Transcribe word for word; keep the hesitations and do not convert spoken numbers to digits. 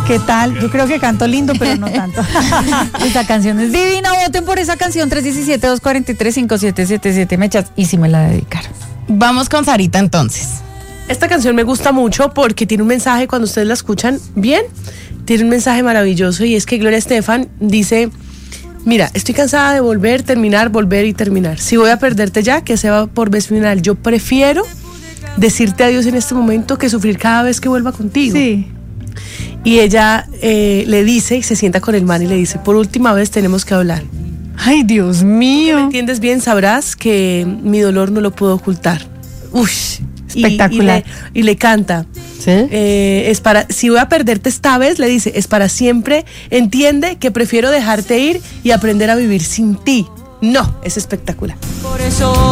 ¿Qué tal? Yo creo que canto lindo, pero no tanto. Esta canción es divina. Voten por esa canción. tres uno siete, dos cuatro tres, cinco siete siete siete. Mechas. Y si me la dedicaron. Vamos con Sarita entonces. Esta canción me gusta mucho porque tiene un mensaje, cuando ustedes la escuchan bien, tiene un mensaje maravilloso, y es que Gloria Estefan dice: mira, estoy cansada de volver, terminar, volver y terminar. Si voy a perderte ya, que sea por vez final. Yo prefiero decirte adiós en este momento que sufrir cada vez que vuelva contigo. Sí. Y ella eh, le dice, y se sienta con el man y le dice: por última vez tenemos que hablar. Ay, Dios mío. Si me entiendes bien, sabrás que mi dolor no lo puedo ocultar. Uy, espectacular. Y, y, le, y le canta. ¿Sí? Eh, es para, si voy a perderte esta vez, le dice, es para siempre. Entiende que prefiero dejarte ir y aprender a vivir sin ti. No, es espectacular. Por eso